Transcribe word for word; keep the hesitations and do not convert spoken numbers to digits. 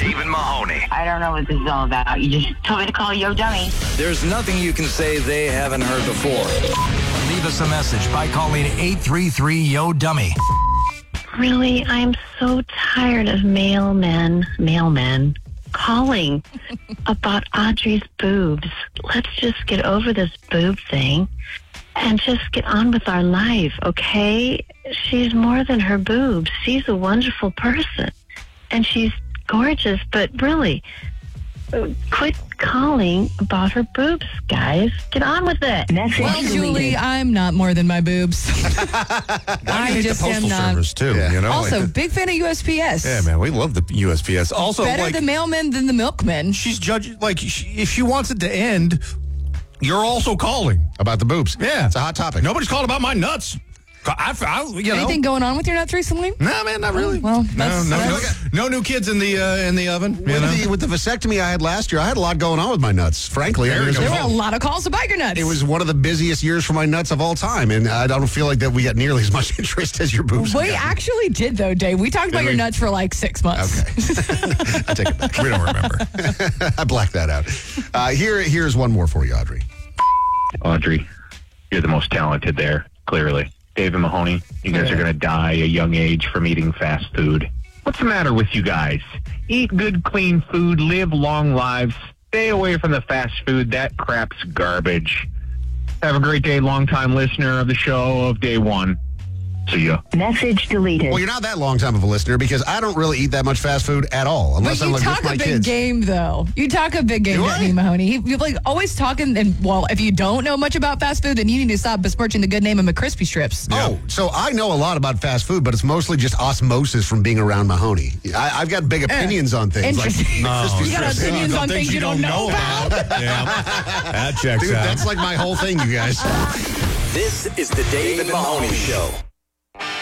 Dave and Mahoney. I don't know what this is all about. You just told me to call Yo Dummy. There's nothing you can say they haven't heard before. Leave us a message by calling eight three three, Y O Dummy. Really, I'm so tired of mailmen, mailmen calling about Audrey's boobs. Let's just get over this boob thing and just get on with our life, okay? She's more than her boobs. She's a wonderful person, and she's gorgeous, but really, quit calling about her boobs, guys. Get on with it. Message Well, deleted. Julie, I'm not more than my boobs. I hate the just am postal not. service too. You know, Also, like, big fan of U S P S. yeah, man, we love the U S P S. Also, Better like the mailman than the milkman. she's judging. Like she, if she wants it to end, you're also calling. About the boobs. Yeah, It's a hot topic. Nobody's called about my nuts. I, I, you know. Anything going on with your nuts recently? No, man, not really. well, no, that's- no, that's- no, no new kids in the uh, in the oven. You With know? the, with the vasectomy I had last year, I had a lot going on with my nuts, frankly. I mean, it, was, There were a lot of calls about your nuts. it was one of the busiest years for my nuts of all time, and I don't feel like that we got nearly as much interest as your boobs. We actually did, though, Dave. We talked about Did your we? nuts for like six months. Okay. I take it back. We don't remember. I blacked that out. Uh, here, here's one more for you, Audrey. Audrey, you're the most talented there, clearly. Dave and Mahoney, you guys are going to die a young age from eating fast food. What's the matter with you guys? Eat good, clean food, live long lives, stay away from the fast food. That crap's garbage. Have a great day, longtime listener of the show of day one. See ya. Message deleted. Well, you're not that long time of a listener because I don't really eat that much fast food at all, unless But I'm you like talk with my a big kids. game, though. You talk a big game, Do don't I? you, Mahoney? You're like always talking, and well, if you don't know much about fast food, then you need to stop besmirching the good name of McCrispy strips. Oh, so I know a lot about fast food, but it's mostly just osmosis from being around Mahoney. I, I've got big opinions on things. Like Interesting. crispy You got strips. opinions on things you don't know about. Yeah, that checks Dude, out. that's like my whole thing, you guys. This is the Dave and Mahoney Show.